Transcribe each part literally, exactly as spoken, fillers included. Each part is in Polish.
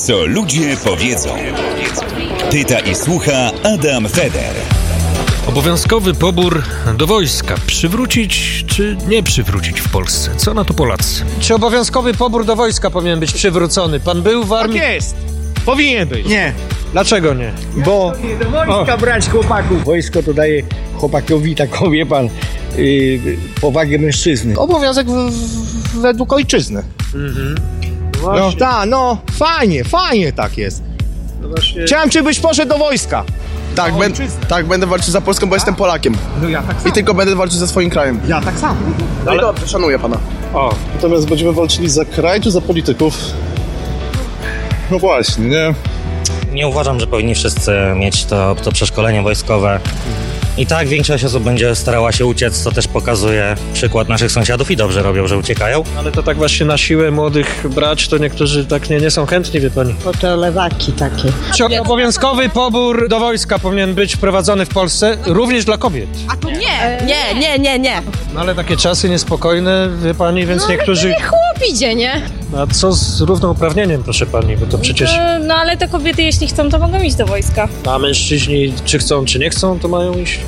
Co ludzie powiedzą. Pyta i słucha Adam Feder. Obowiązkowy pobór do wojska. Przywrócić czy nie przywrócić w Polsce? Co na to Polacy? Czy obowiązkowy pobór do wojska powinien być przywrócony? Pan był w armii? Tak jest! Powinien być. Nie. Dlaczego nie? Bo do wojska o. brać chłopaków. Wojsko to daje chłopakowi taką, wie pan, yy, powagę mężczyzny. Obowiązek w, w, według ojczyzny. Mhm. No, no tak, no fajnie, fajnie tak jest. No właśnie... Chciałem, żebyś poszedł do wojska. Tak, ben, tak, będę walczył za Polską, bo jestem Polakiem. No ja tak samo. I tylko będę walczył ze swoim krajem. Ja tak samo. No ale... i dobrze, szanuję pana. O. Natomiast będziemy walczyli za kraj czy za polityków? No właśnie, nie? Nie uważam, że powinni wszyscy mieć to, to przeszkolenie wojskowe. I tak większość osób będzie starała się uciec, co też pokazuje przykład naszych sąsiadów i dobrze robią, że uciekają. Ale to tak właśnie na siłę młodych brać, to niektórzy tak nie, nie są chętni, wie pani. Bo to lewaki takie. Czy obowiązkowy pobór do wojska powinien być wprowadzony w Polsce również dla kobiet? A to nie, nie, nie, nie, nie. No ale takie czasy niespokojne, wie pani, więc no, niektórzy... No chłop idzie, nie? A co z równouprawnieniem, proszę pani, bo to przecież... No, no ale te kobiety, jeśli chcą, to mogą iść do wojska. A mężczyźni, czy chcą, czy nie chcą, to mają iść?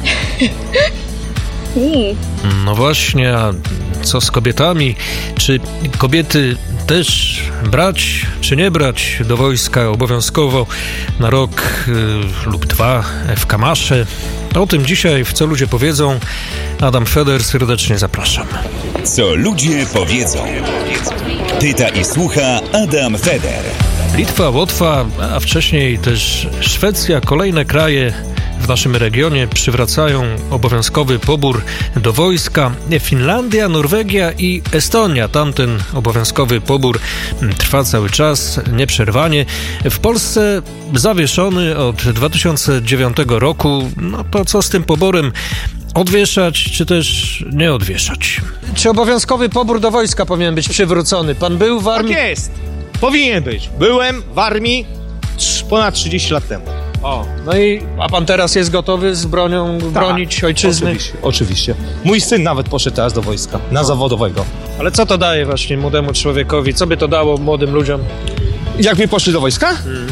mm. No właśnie, a co z kobietami? Czy kobiety też brać, czy nie brać do wojska obowiązkowo na rok y, lub dwa w Kamasze? O tym dzisiaj w Co ludzie powiedzą. Adam Feder, serdecznie zapraszam. Co ludzie powiedzą. Pyta i słucha Adam Feder. Litwa, Łotwa, a wcześniej też Szwecja, kolejne kraje w naszym regionie przywracają obowiązkowy pobór do wojska. Finlandia, Norwegia i Estonia. Tamten obowiązkowy pobór trwa cały czas, nieprzerwanie. W Polsce zawieszony od dwa tysiące dziewiątego roku. No to co z tym poborem? Odwieszać, czy też nie odwieszać? Czy obowiązkowy pobór do wojska powinien być przywrócony? Pan był w armii? Tak jest! Powinien być. Byłem w armii ponad trzydzieści lat temu. O, no i a pan teraz jest gotowy z bronią bronić tak, ojczyzny? Oczywiście, oczywiście. Mój syn nawet poszedł teraz do wojska, na zawodowego. Ale co to daje właśnie młodemu człowiekowi? Co by to dało młodym ludziom? Jakby poszli do wojska? Hmm.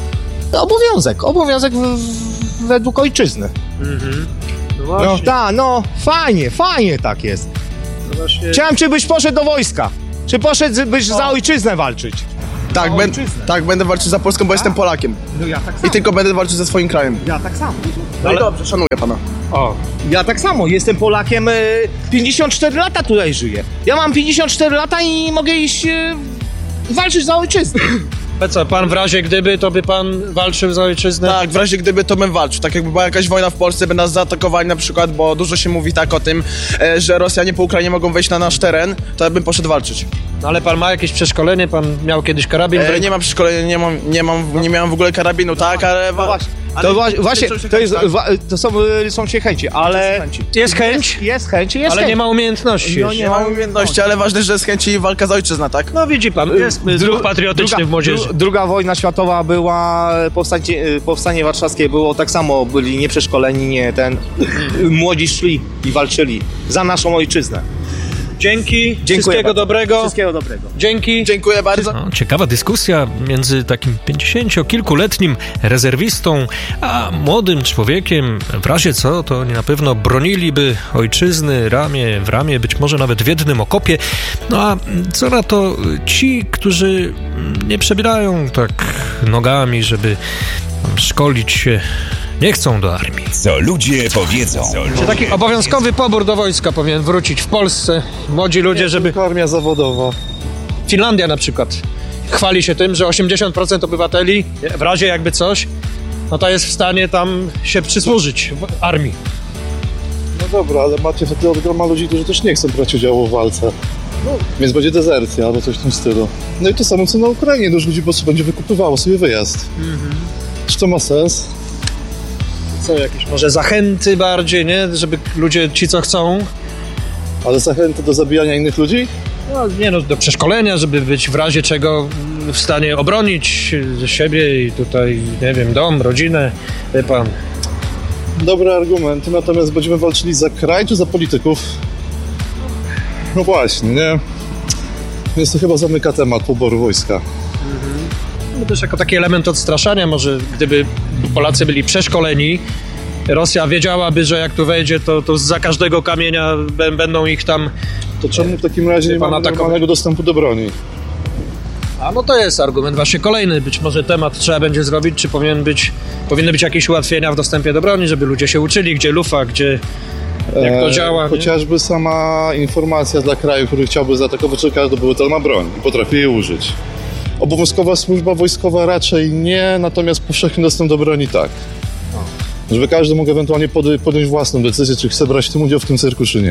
No, obowiązek, obowiązek w, w, według ojczyzny. Mhm. No, no tak, no fajnie, fajnie tak jest. No właśnie... Chciałem, żebyś poszedł do wojska. Czy poszedłbyś o. za ojczyznę walczyć? Tak, ben, tak, będę walczył za Polską, bo jestem Polakiem. No ja tak samo. I tylko będę walczył ze swoim krajem. Ja tak samo. No ale... i dobrze, szanuję pana. O, ja tak samo, jestem Polakiem, pięćdziesiąt cztery lata tutaj żyję. Ja mam pięćdziesiąt cztery lata i mogę iść e, walczyć za ojczyznę. A co, pan w razie gdyby, to by pan walczył za ojczyznę? Tak, w razie gdyby, to bym walczył. Tak jakby była jakaś wojna w Polsce, by nas zaatakowali na przykład, bo dużo się mówi tak o tym, e, że Rosjanie po Ukrainie mogą wejść na nasz teren, to ja bym poszedł walczyć. No ale pan ma jakieś przeszkolenie? Pan miał kiedyś karabin? E, nie mam przeszkolenia, nie mam, nie mam, nie miałem w ogóle karabinu, tak, ale... No właśnie. To właśnie, właśnie to, jest, to są, są się chęci, ale... Jest chęć? Jest chęć, jest Ale chęć. nie ma umiejętności. No nie, nie ma umiejętności, ale ważne, że jest chęć i walka za ojczyznę, tak? No widzi pan, jest duch patriotyczny druga, w młodzieży. Dru, druga wojna światowa była, powstanie, powstanie warszawskie było tak samo, byli nieprzeszkoleni, nie ten... Młodzi szli i walczyli za naszą ojczyznę. Dzięki, Dziękuję wszystkiego bardzo. dobrego. Wszystkiego dobrego. Dzięki. Dziękuję bardzo. No, ciekawa dyskusja między takim pięćdziesięciokilkuletnim rezerwistą a młodym człowiekiem. W razie co, to oni na pewno broniliby ojczyzny ramię w ramię, być może nawet w jednym okopie. No a co na to ci, którzy nie przebierają tak nogami, żeby szkolić się, nie chcą do armii. Co ludzie powiedzą. Czy taki obowiązkowy pobór do wojska powinien wrócić w Polsce? Młodzi ludzie, nie, żeby... armia zawodowa. Finlandia na przykład chwali się tym, że osiemdziesiąt procent obywateli, w razie jakby coś, no to jest w stanie tam się przysłużyć w armii. No dobra, ale macie wtedy od groma ludzi, którzy też nie chcą brać udziału w walce. No, więc będzie dezercja albo coś w tym stylu. No i to samo co na Ukrainie, dużo ludzi po prostu będzie wykupywało sobie wyjazd. Mhm. Czy to ma sens? Co, jakieś może zachęty bardziej, nie? Żeby ludzie, ci co chcą... Ale zachęty do zabijania innych ludzi? No nie no, do przeszkolenia, żeby być w razie czego w stanie obronić siebie i tutaj, nie wiem, dom, rodzinę, wie pan. Dobre argumenty, natomiast będziemy walczyli za kraj czy za polityków? No właśnie, nie? Więc to chyba zamyka temat poboru wojska. Mhm. No też jako taki element odstraszania, może gdyby Polacy byli przeszkoleni, Rosja wiedziałaby, że jak tu wejdzie, to, to za każdego kamienia b- będą ich tam... To czemu w takim razie nie mamy normalnego dostępu do broni? A no to jest argument właśnie kolejny. Być może temat trzeba będzie zrobić, czy powinien być, powinny być jakieś ułatwienia w dostępie do broni, żeby ludzie się uczyli, gdzie lufa, gdzie... Jak to działa, e, Chociażby sama informacja dla kraju, który chciałby zaatakować, że każdy obywatel ma broń i potrafi jej użyć. Obowiązkowa służba wojskowa raczej nie, natomiast powszechny dostęp do broni tak. Żeby każdy mógł ewentualnie podjąć, podjąć własną decyzję, czy chce brać w tym udział w tym cyrku, czy nie.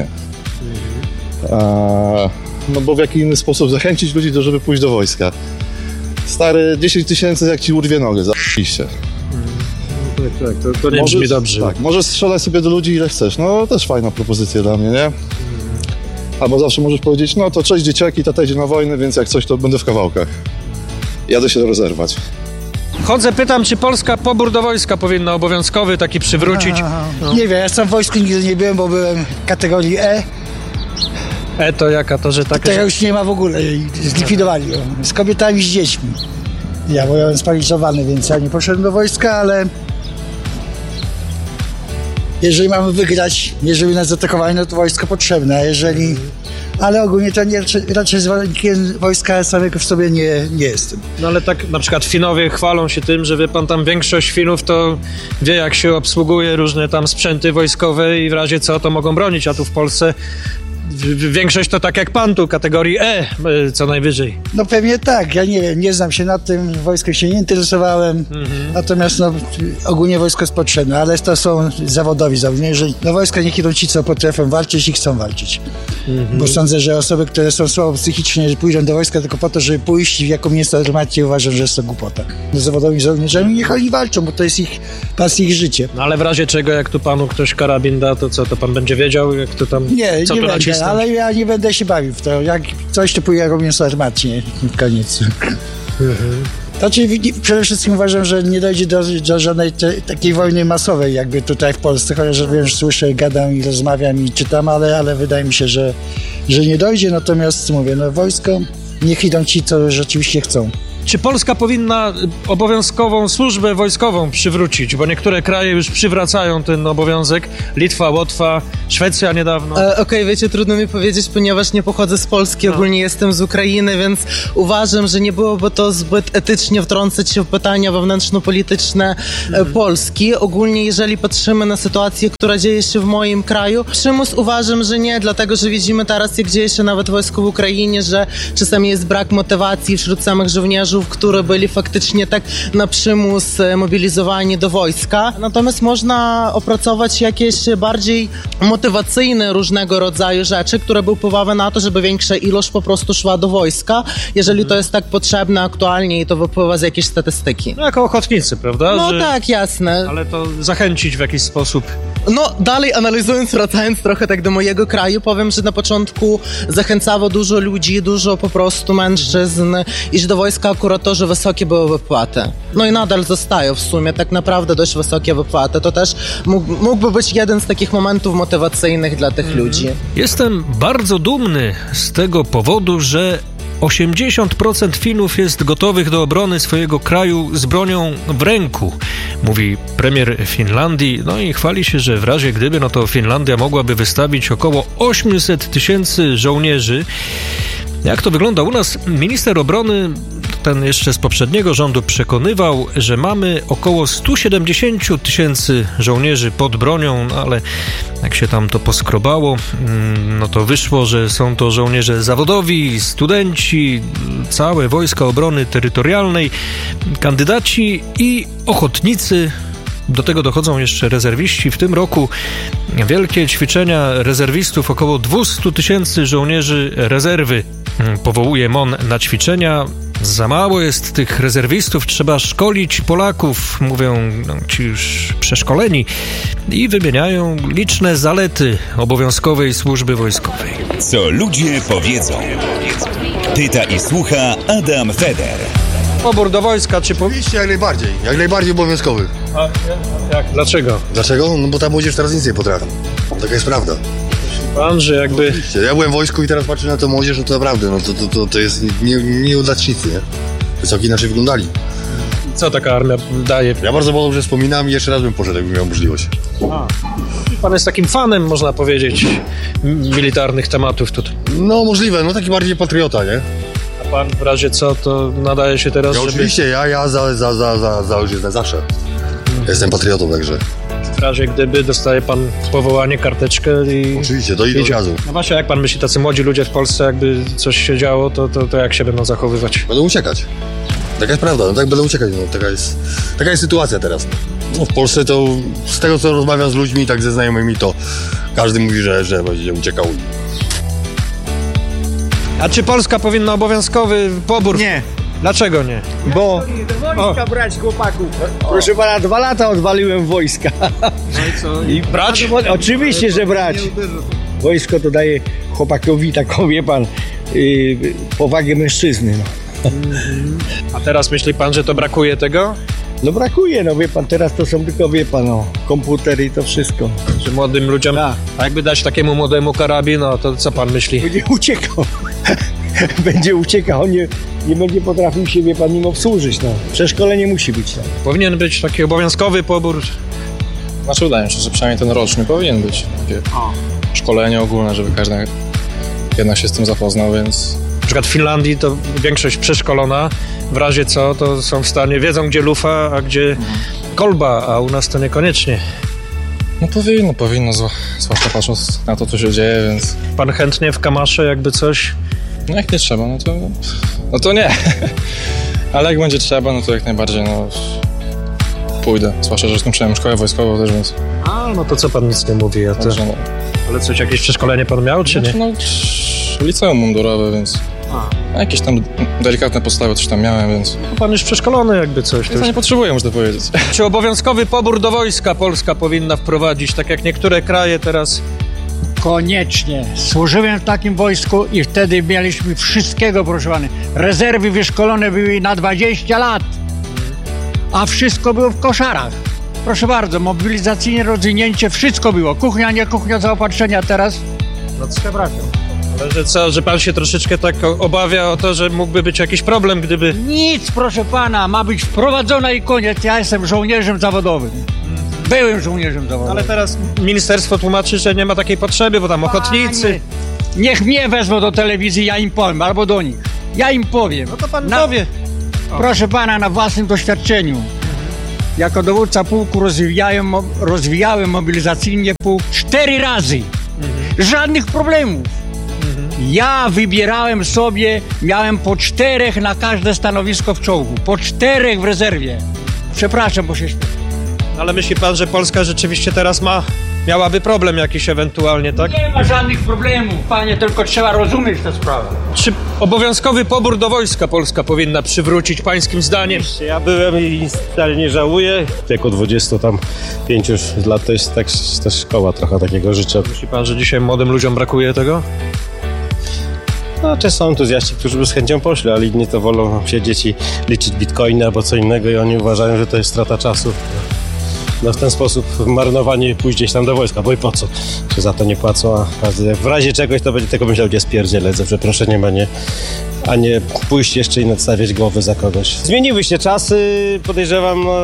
E, no bo w jaki inny sposób zachęcić ludzi, do, żeby pójść do wojska. Stary, dziesięć tysięcy jak ci urwie nogę, za***ście. Tak, tak, to, to nie możesz, brzmi dobrze. Tak, możesz strzelać sobie do ludzi ile chcesz. No też fajna propozycja dla mnie, nie? Albo zawsze możesz powiedzieć, no to cześć dzieciaki, tata idzie na wojnę, więc jak coś, to będę w kawałkach. Jadę się rozerwać. Chodzę, pytam, czy Polska pobór do wojska powinna obowiązkowy taki przywrócić? No. Nie wiem, ja sam w wojsku nigdy nie byłem, bo byłem kategorii E. E to jaka to, że taka... Tego już nie ma w ogóle, zlikwidowali ją. Z kobietami, z dziećmi. Ja byłem sparaliżowany, więc ja nie poszedłem do wojska, ale... Jeżeli mamy wygrać, jeżeli nas zaatakowali, no to wojsko potrzebne, a jeżeli... Ale ogólnie to nie, raczej zwolennikiem wojska samego w sobie nie, nie jestem. No ale tak na przykład Finowie chwalą się tym, że wie pan, tam większość Finów to wie, jak się obsługuje różne tam sprzęty wojskowe i w razie co to mogą bronić, a tu w Polsce większość to tak jak pan tu, kategorii E co najwyżej. No pewnie tak, ja nie wiem, nie znam się na tym, wojskiem się nie interesowałem, mhm. natomiast no, ogólnie wojsko jest potrzebne, ale to są zawodowi żołnierze. Do wojska niech idą ci, co potrafią walczyć i chcą walczyć. Mhm. Bo sądzę, że osoby, które są słabo psychicznie, że pójdą do wojska tylko po to, żeby pójść w jaką miejsce armacie, uważam, że jest to głupota. Do zawodowi żołnierzami niech oni walczą, bo to jest ich pas, ich życie. No ale w razie czego, jak tu panu ktoś karabin da, to co, to pan będzie wiedział, jak to tam... Nie, co nie tu będę, ale ja nie będę się bawił w to. Jak coś, to pójdę jako mięso armatnie. Koniec. Mhm. Znaczy, przede wszystkim uważam, że nie dojdzie do, do żadnej te, takiej wojny masowej, jakby tutaj w Polsce, chociaż wiem, że słyszę, gadam i rozmawiam i czytam, ale, ale wydaje mi się, że, że nie dojdzie. Natomiast mówię, no wojsko, niech idą ci, co rzeczywiście chcą. Czy Polska powinna obowiązkową służbę wojskową przywrócić? Bo niektóre kraje już przywracają ten obowiązek. Litwa, Łotwa, Szwecja niedawno. E, Okej, okay, wiecie, trudno mi powiedzieć, ponieważ nie pochodzę z Polski, no. Ogólnie jestem z Ukrainy, więc uważam, że nie byłoby to zbyt etycznie wtrącać się w pytania wewnętrzno-polityczne mhm. Polski. Ogólnie, jeżeli patrzymy na sytuację, która dzieje się w moim kraju, przymus uważam, że nie, dlatego, że widzimy teraz, jak dzieje się nawet wojsko w Ukrainie, że czasami jest brak motywacji wśród samych żołnierzy, które byli faktycznie tak na przymus mobilizowani do wojska. Natomiast można opracować jakieś bardziej motywacyjne różnego rodzaju rzeczy, które by wpływały na to, żeby większa ilość po prostu szła do wojska, jeżeli to jest tak potrzebne aktualnie i to wypływa z jakiejś statystyki. No jako ochotnicy, prawda? No że... tak, jasne. Ale to zachęcić w jakiś sposób. No dalej analizując, wracając trochę tak do mojego kraju, powiem, że na początku zachęcało dużo ludzi, dużo po prostu mężczyzn iść do wojska akurat to, że wysokie były wypłaty. No i nadal zostają w sumie tak naprawdę dość wysokie wypłaty. To też mógł, mógłby być jeden z takich momentów motywacyjnych dla tych mm. ludzi. Jestem bardzo dumny z tego powodu, że osiemdziesiąt procent Finów jest gotowych do obrony swojego kraju z bronią w ręku, mówi premier Finlandii. No i chwali się, że w razie gdyby, no to Finlandia mogłaby wystawić około osiemset tysięcy żołnierzy. Jak to wygląda u nas? Minister obrony, ten jeszcze z poprzedniego rządu, przekonywał, że mamy około sto siedemdziesiąt tysięcy żołnierzy pod bronią, no ale jak się tam to poskrobało, no to wyszło, że są to żołnierze zawodowi, studenci, całe wojska obrony terytorialnej, kandydaci i ochotnicy. Do tego dochodzą jeszcze rezerwiści. W tym roku wielkie ćwiczenia rezerwistów, około dwieście tysięcy żołnierzy rezerwy powołuje M O N na ćwiczenia. Za mało jest tych rezerwistów, trzeba szkolić Polaków, mówią no, ci już przeszkoleni, i wymieniają liczne zalety obowiązkowej służby wojskowej. Co ludzie powiedzą. Pyta i słucha Adam Feder. Pobór do wojska, czy... Oczywiście, jak najbardziej. Jak najbardziej obowiązkowy. A jak? Dlaczego? Dlaczego? No bo ta młodzież teraz nic nie potrafi. Taka jest prawda. Pan, że jakby... Oczywiście. Ja byłem w wojsku i teraz patrzę na tę młodzież, no to naprawdę, no to, to, to, to jest nieudacznicy, nie? Wysoki inaczej wyglądali. Co taka armia daje? Ja bardzo dobrze wspominam i jeszcze raz bym poszedł, jakbym miał możliwość. A. Pan jest takim fanem, można powiedzieć, militarnych tematów tutaj. No możliwe, no taki bardziej patriota, nie? A pan w razie co, to nadaje się teraz, Ja żeby... oczywiście, ja, ja za, za, za, za, za ojczyznę zawsze. Jestem patriotą, także. W razie gdyby dostaje pan powołanie, karteczkę i... Oczywiście, to idę od razu. No właśnie, jak pan myśli, tacy młodzi ludzie w Polsce, jakby coś się działo, to, to, to jak się będą zachowywać? Będą uciekać. Taka jest prawda, no tak będą uciekać, no taka jest, taka jest sytuacja teraz. No, w Polsce to, z tego co rozmawiam z ludźmi, tak ze znajomymi, to każdy mówi, że, że będzie uciekał. A czy Polska powinna obowiązkowy pobór? Nie. Dlaczego nie? Bo... Wojska brać, chłopaków. Proszę pana, dwa lata odwaliłem wojska. No i co? I brać? Oczywiście, że brać. Wojsko to daje chłopakowi taką, wie pan, yy, powagę mężczyzny. No. A teraz myśli pan, że to brakuje tego? No brakuje, no wie pan, teraz to są tylko, wie pan, no, komputery i to wszystko. Że młodym ludziom, Tak. a jakby dać takiemu młodemu karabin, no to co pan myśli? Będzie uciekał. Będzie uciekał, on nie, nie będzie potrafił się, wie pan, nim obsłużyć, no. Przeszkolenie musi być, no. Powinien być taki obowiązkowy pobór. Znaczy wydaje mi się, że przynajmniej ten roczny powinien być. Takie szkolenie ogólne, żeby każdy jednak się z tym zapoznał, więc... Na przykład w Finlandii to większość przeszkolona, w razie co to są w stanie, wiedzą gdzie lufa, a gdzie kolba, a u nas to niekoniecznie. No powinno, powinno, zwłaszcza patrząc na to, co się dzieje, więc... Pan chętnie w kamasze jakby coś? No jak nie trzeba, no to, no to nie. Ale jak będzie trzeba, no to jak najbardziej, no pójdę. Zwłaszcza, że skończyłem szkołę wojskową też, więc... A, no to co pan nic nie mówi, a to... Także, no. Ale coś, jakieś przeszkolenie pan miał, czy nie? Znaczy, no, liceum mundurowe, więc... A jakieś tam delikatne podstawy coś tam miałem, więc... No pan już przeszkolony jakby coś. To już... nie potrzebuję, można powiedzieć. Czy obowiązkowy pobór do wojska Polska powinna wprowadzić, tak jak niektóre kraje teraz? Koniecznie. Służyłem w takim wojsku i wtedy mieliśmy wszystkiego, proszę pana. Rezerwy wyszkolone były na dwadzieścia lat, a wszystko było w koszarach. Proszę bardzo, mobilizacyjne rozwinięcie, wszystko było. Kuchnia, nie kuchnia, zaopatrzenia teraz. No przepraszam. Ale że co, że pan się troszeczkę tak obawia o to, że mógłby być jakiś problem, gdyby... Nic, proszę pana, ma być wprowadzona i koniec. Ja jestem żołnierzem zawodowym. Byłem żołnierzem zawodowym. Ale teraz ministerstwo tłumaczy, że nie ma takiej potrzeby, bo tam ochotnicy... Panie, niech mnie wezmą do telewizji, ja im powiem, albo do nich. Ja im powiem. No to pan na, powie. Proszę pana, na własnym doświadczeniu. Jako dowódca pułku rozwijałem, rozwijałem mobilizacyjnie pułk cztery razy. Mhm. Żadnych problemów. Mhm. Ja wybierałem sobie, miałem po czterech na każde stanowisko w czołgu. Po czterech w rezerwie. Przepraszam, bo się śpieszę. Ale myśli pan, że Polska rzeczywiście teraz ma, miałaby problem jakiś ewentualnie, tak? Nie ma żadnych problemów, panie, tylko trzeba rozumieć tę sprawę. Czy obowiązkowy pobór do wojska Polska powinna przywrócić pańskim zdaniem? Ja byłem i wcale nie żałuję. Jako dwudziestu tam pięciu lat to jest tak, też szkoła trochę takiego życia. Myśli pan, że dzisiaj młodym ludziom brakuje tego? No, czy są entuzjaści, którzy by z chęcią poszli, ale inni to wolą siedzieć i liczyć bitcoiny albo co innego i oni uważają, że to jest strata czasu. No w ten sposób marnowanie pójść gdzieś tam do wojska, bo i po co? Czy za to nie płacą, a każdy w razie czegoś to będzie tylko myślał, gdzie spierdzielę, za przeproszeniem, a nie, a nie pójść jeszcze i nadstawiać głowy za kogoś. Zmieniły się czasy, podejrzewam, no,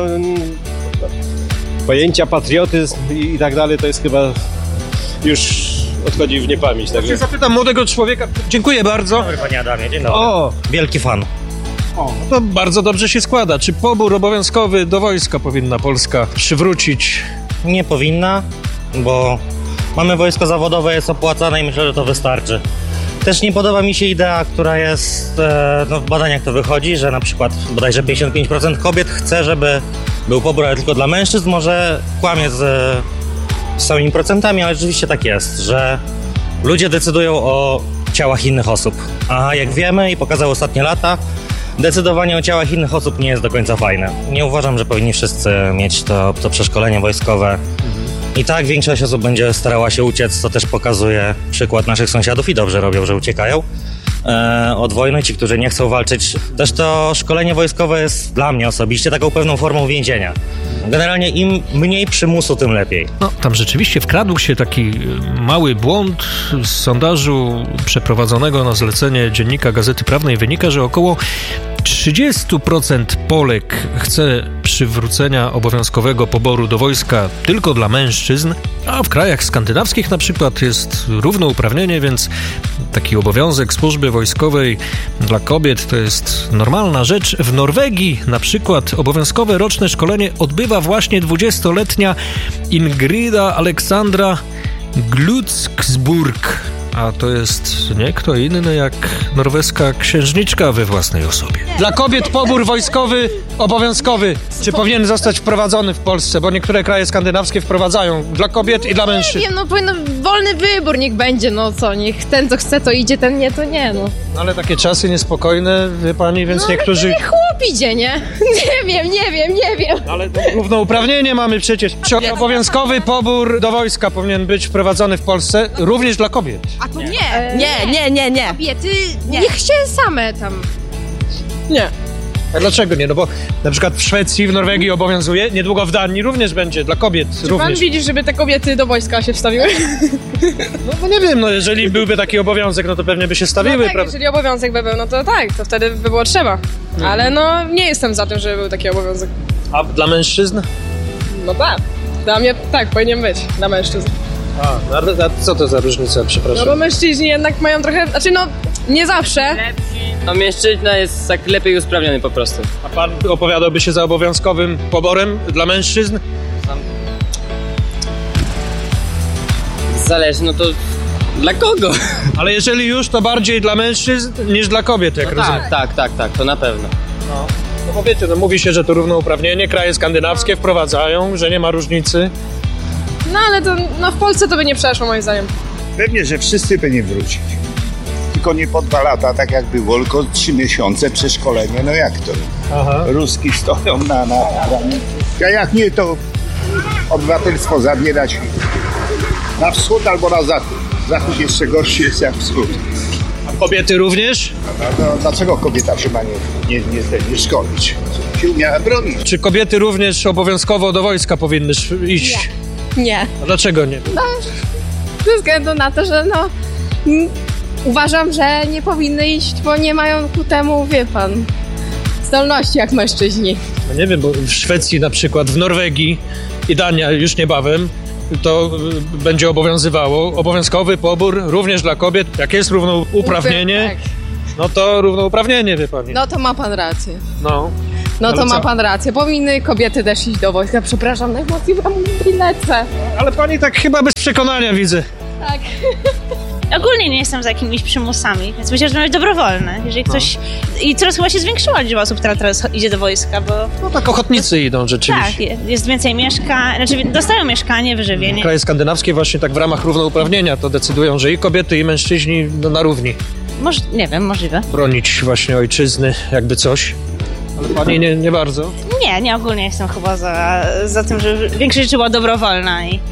pojęcia patriotyzm i, i tak dalej, to jest chyba już odchodzi w niepamięć. Także zapytam młodego człowieka. Dziękuję bardzo. Dobry, panie Adamie, dzień dobry. O, wielki fan. O, to bardzo dobrze się składa. Czy pobór obowiązkowy do wojska powinna Polska przywrócić? Nie powinna, bo mamy wojsko zawodowe, jest opłacane i myślę, że to wystarczy. Też nie podoba mi się idea, która jest, e, no w badaniach to wychodzi, że na przykład bodajże pięćdziesiąt pięć procent kobiet chce, żeby był pobór, ale tylko dla mężczyzn. Może kłamie z, z samymi procentami, ale rzeczywiście tak jest, że ludzie decydują o ciałach innych osób. A jak wiemy i pokazały ostatnie lata, decydowanie o ciałach innych osób nie jest do końca fajne. Nie uważam, że powinni wszyscy mieć to, to przeszkolenie wojskowe. Mhm. I tak większość osób będzie starała się uciec, co też pokazuje przykład naszych sąsiadów i dobrze robią, że uciekają. e, od wojny, ci, którzy nie chcą walczyć. Też to szkolenie wojskowe jest dla mnie osobiście taką pewną formą więzienia. Generalnie im mniej przymusu, tym lepiej. No, tam rzeczywiście wkradł się taki mały błąd. Z sondażu przeprowadzonego na zlecenie Dziennika Gazety Prawnej wynika, że około trzydzieści procent Polek chce przywrócenia obowiązkowego poboru do wojska tylko dla mężczyzn, a w krajach skandynawskich na przykład jest równouprawnienie, więc taki obowiązek służby wojskowej dla kobiet to jest normalna rzecz. W Norwegii na przykład obowiązkowe roczne szkolenie odbywa właśnie dwudziestoletnia Ingrida Aleksandra Glucksburg. A to jest nie kto inny jak norweska księżniczka we własnej osobie. Dla kobiet pobór wojskowy obowiązkowy. Czy powinien zostać wprowadzony w Polsce? Bo niektóre kraje skandynawskie wprowadzają dla kobiet i dla mężczyzn. Nie wiem, no powinno, wolny wybór niech będzie, no co, niech ten co chce to idzie, ten nie to nie, no. Ale takie czasy niespokojne, wie pani, więc no, niektórzy... No chłop idzie, nie? Nie wiem, nie wiem, nie wiem. Ale równouprawnienie mamy przecież. Czy obowiązkowy pobór do wojska powinien być wprowadzony w Polsce również dla kobiet? A to nie, nie, nie, nie, nie. Kobiety nie. Niech się same tam... Nie. A dlaczego nie? No bo na przykład w Szwecji, w Norwegii obowiązuje, niedługo w Danii również będzie, dla kobiet Czy również. pan widzi, żeby te kobiety do wojska się wstawiły? No, no nie wiem, no jeżeli byłby taki obowiązek, no to pewnie by się stawiły, No tak, prawda? jeżeli obowiązek by był, no to tak, to wtedy by było trzeba. Ale no nie jestem za tym, żeby był taki obowiązek. A dla mężczyzn? No tak, dla mnie tak powinien być, dla mężczyzn. A, a, a co to za różnica, przepraszam? No bo mężczyźni jednak mają trochę, znaczy no nie zawsze. No mężczyzna jest tak lepiej usprawniony po prostu. A pan opowiadałby się za obowiązkowym poborem dla mężczyzn? Zależy, no to dla kogo? Ale jeżeli już, to bardziej dla mężczyzn niż dla kobiet, jak no rozumiem. Tak, tak, tak, tak, to na pewno. No. No bo wiecie, no mówi się, że to równouprawnienie, kraje skandynawskie wprowadzają, że nie ma różnicy. No ale to no, w Polsce to by nie przeszło moim zdaniem. Pewnie, że wszyscy powinni wrócić. Tylko nie po dwa lata, tak jak było, tylko trzy miesiące przeszkolenie, no jak to? Aha. Ruski stoją na, na granicy. A jak nie, to obywatelstwo zabierać na wschód albo na zachód. Zachód jeszcze gorszy jest jak wschód. A kobiety również? A to dlaczego kobieta się ma nie, nie, nie, nie szkolić? Się umiała bronić. Czy kobiety również obowiązkowo do wojska powinny iść? Nie. Nie. A dlaczego nie? No, ze względu na to, że no m, uważam, że nie powinny iść, bo nie mają ku temu, wie pan, zdolności jak mężczyźni. No nie wiem, bo w Szwecji na przykład, w Norwegii i Dania już niebawem to y, będzie obowiązywało obowiązkowy pobór również dla kobiet. Jak jest równouprawnienie, Tak. no to równouprawnienie, wie pani. No to ma pan rację. No. No Ale to ma co? pan rację. Powinny kobiety też iść do wojska. Przepraszam, najmocniej wam nie lecę. Ale pani tak chyba bez przekonania widzę. Tak. Ogólnie nie jestem za jakimiś przymusami, więc myślę, że to ma być dobrowolne. Jeżeli ktoś... I coraz chyba się zwiększyła liczba osób, która teraz idzie do wojska, bo... No tak ochotnicy idą rzeczywiście. Tak, je- jest więcej mieszkań, znaczy dostają mieszkanie, wyżywienie. Kraje skandynawskie właśnie tak w ramach równouprawnienia to decydują, że i kobiety, i mężczyźni no, na równi. Moż... Nie wiem, możliwe. Bronić właśnie ojczyzny, jakby coś. Ale pani nie, nie bardzo. Nie, nie, ogólnie jestem chyba za, za tym, że większość rzeczy była dobrowolna i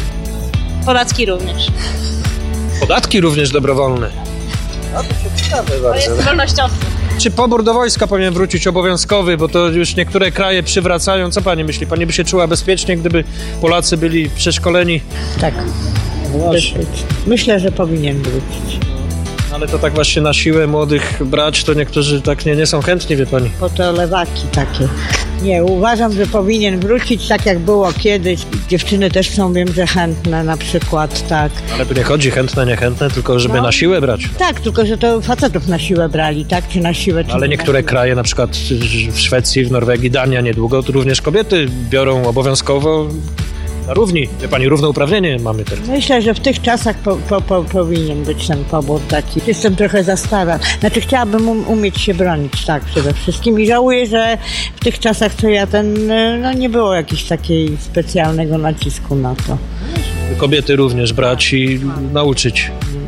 podatki również. Podatki również dobrowolne. A to się ciekawe To bardzo. jest wolnościowcy. Czy pobór do wojska powinien wrócić obowiązkowy, bo to już niektóre kraje przywracają. Co pani myśli? Pani by się czuła bezpiecznie, gdyby Polacy byli przeszkoleni? Tak. Właśnie. Myślę, że powinien wrócić. Ale to tak właśnie na siłę młodych brać, to niektórzy tak nie, nie są chętni, wie pani. Po to lewaki takie. Nie, uważam, że powinien wrócić tak jak było kiedyś. Dziewczyny też są, wiem, że chętne na przykład, tak. Ale tu nie chodzi chętne, niechętne, tylko żeby No. na siłę brać. Tak, tylko że to facetów na siłę brali, tak? Czy na siłę, czy Ale nie niektóre na siłę. kraje, na przykład w Szwecji, w Norwegii, Dania niedługo, to również kobiety biorą obowiązkowo na równi. Wie pani, równouprawnienie mamy teraz. Myślę, że w tych czasach po, po, po, powinien być ten pobór taki. Jestem trochę za stara. Znaczy chciałabym um, umieć się bronić, tak, przede wszystkim. I żałuję, że w tych czasach, co ja ten, no nie było jakiegoś takiego specjalnego nacisku na to. Kobiety również brać i nauczyć,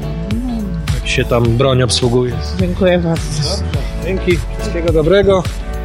jak się tam broń obsługuje. Dziękuję bardzo. Dzięki, wszystkiego dobrego.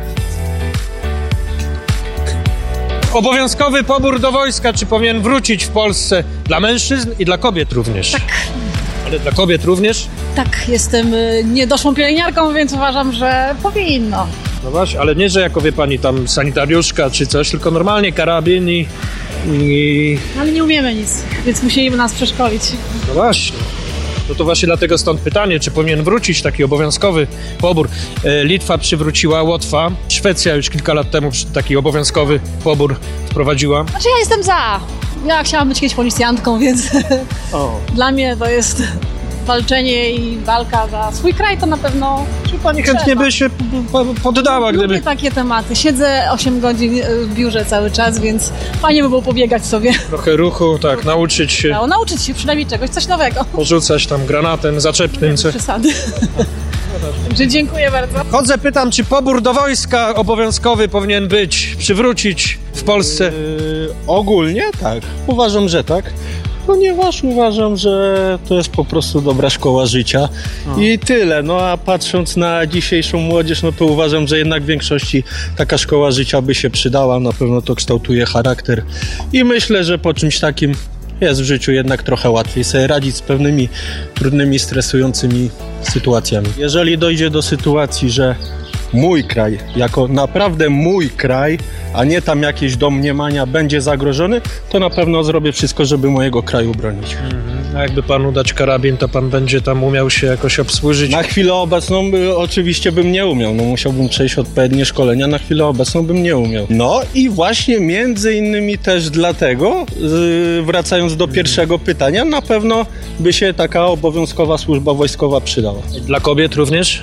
Obowiązkowy pobór do wojska, czy powinien wrócić w Polsce dla mężczyzn i dla kobiet również? Tak. Ale dla kobiet również? tak, jestem y, niedoszłą pielęgniarką, więc uważam, że powinno. No właśnie, ale nie, że jako wie pani tam sanitariuszka czy coś, tylko normalnie karabin i... i... Ale nie umiemy nic, więc musieliby nas przeszkolić. No właśnie. No to właśnie dlatego stąd pytanie, czy powinien wrócić taki obowiązkowy pobór. Litwa przywróciła, Łotwa, Szwecja już kilka lat temu taki obowiązkowy pobór wprowadziła. Znaczy ja jestem za. Ja chciałam być kiedyś policjantką, więc o. Dla mnie to jest walczenie i walka za swój kraj, to na pewno czy pani chętnie by się poddała, gdyby... Lubię takie tematy. Siedzę osiem godzin w biurze cały czas, więc fajnie by było pobiegać sobie. Trochę ruchu, tak, nauczyć się... No, nauczyć się przynajmniej czegoś, coś nowego. Porzucać tam granatem zaczepnym. Co... Przesady. Także dziękuję bardzo. Chodzę, pytam, czy pobór do wojska obowiązkowy powinien być, przywrócić w Polsce? Yy, ogólnie tak. Uważam, że tak. Ponieważ uważam, że to jest po prostu dobra szkoła życia o. I tyle. No a patrząc na dzisiejszą młodzież, no to uważam, że jednak w większości taka szkoła życia by się przydała. Na pewno to kształtuje charakter i myślę, że po czymś takim jest w życiu jednak trochę łatwiej sobie radzić z pewnymi trudnymi, stresującymi sytuacjami. Jeżeli dojdzie do sytuacji, że mój kraj, jako naprawdę mój kraj, a nie tam jakieś domniemania, będzie zagrożony, to na pewno zrobię wszystko, żeby mojego kraju bronić. Mhm. A jakby panu dać karabin, to pan będzie tam umiał się jakoś obsłużyć? Na chwilę obecną by, oczywiście bym nie umiał. No musiałbym przejść odpowiednie szkolenia, na chwilę obecną bym nie umiał. No i właśnie między innymi też dlatego, yy, wracając do pierwszego pytania, na pewno by się taka obowiązkowa służba wojskowa przydała. Dla kobiet również?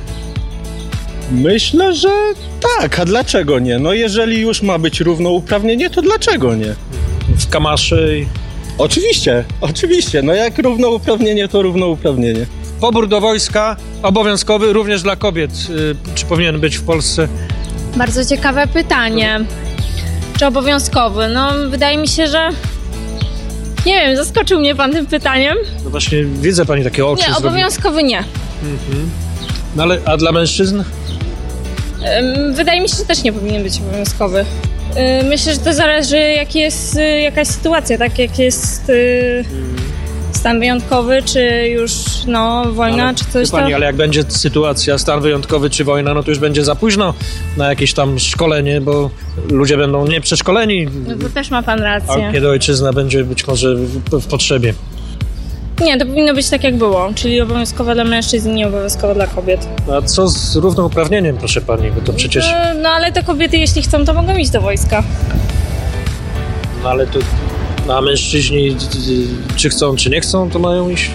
Myślę, że tak, a dlaczego nie? No jeżeli już ma być równouprawnienie, to dlaczego nie? W kamaszy i... Oczywiście, oczywiście, no jak równouprawnienie, to równouprawnienie. Pobór do wojska obowiązkowy również dla kobiet. Czy powinien być w Polsce? Bardzo ciekawe pytanie. Czy obowiązkowy? No wydaje mi się, że... Nie wiem, zaskoczył mnie pan tym pytaniem. No właśnie widzę pani takie oczy. Nie, obowiązkowy nie. Mhm. No ale, a dla mężczyzn? Wydaje mi się, że też nie powinien być obowiązkowy. Myślę, że to zależy, jak jest jakaś sytuacja, tak? Jak jest stan wyjątkowy, czy już no, wojna, ale, czy coś pani, to... ale jak będzie sytuacja, stan wyjątkowy, czy wojna, no to już będzie za późno na jakieś tam szkolenie, bo ludzie będą nieprzeszkoleni. No to też ma pan rację. A kiedy ojczyzna będzie być może w, w potrzebie. Nie, to powinno być tak, jak było, czyli obowiązkowe dla mężczyzn, nie obowiązkowe dla kobiet. A co z równouprawnieniem, proszę pani, bo to przecież... No, no ale te kobiety, jeśli chcą, to mogą iść do wojska. No ale to... No, a mężczyźni, czy chcą, czy nie chcą, to mają iść?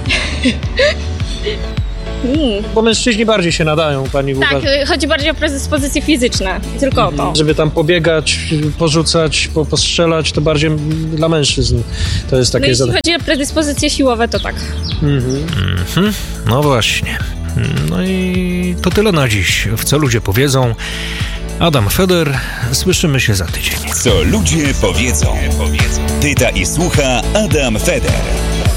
Mm. Bo mężczyźni bardziej się nadają, pani Tak, uważa? chodzi bardziej o predyspozycje fizyczne, tylko o to. Żeby tam pobiegać, porzucać, po, postrzelać, to bardziej dla mężczyzn. To jest takie... No jeśli zada- chodzi o predyspozycje siłowe, to tak. Mhm. Mhm. No właśnie. No i to tyle na dziś. W Co ludzie powiedzą. Adam Feder, słyszymy się za tydzień. Co ludzie powiedzą. Pyta i słucha Adam Feder.